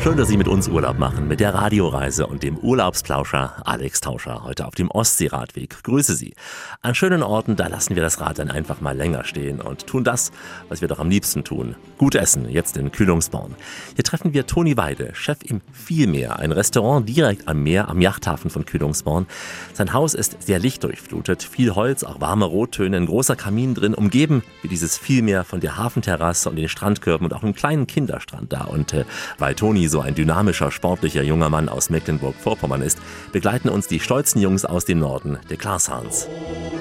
Schön, dass Sie mit uns Urlaub machen, mit der Radioreise und dem Urlaubsplauscher Alex Tauscher, heute auf dem Ostseeradweg. Grüße Sie. An schönen Orten, da lassen wir das Rad dann einfach mal länger stehen und tun das, was wir doch am liebsten tun. Gut essen, jetzt in Kühlungsborn. Hier treffen wir Toni Weide, Chef im Vielmeer, ein Restaurant direkt am Meer, am Yachthafen von Kühlungsborn. Sein Haus ist sehr lichtdurchflutet, viel Holz, auch warme Rottöne, ein großer Kamin drin, umgeben wie dieses Vielmeer von der Hafenterrasse und den Strandkörben und auch einem kleinen Kinderstrand da. Und weil Toni so ein dynamischer, sportlicher junger Mann aus Mecklenburg-Vorpommern ist, begleiten uns die stolzen Jungs aus dem Norden, der Clashans.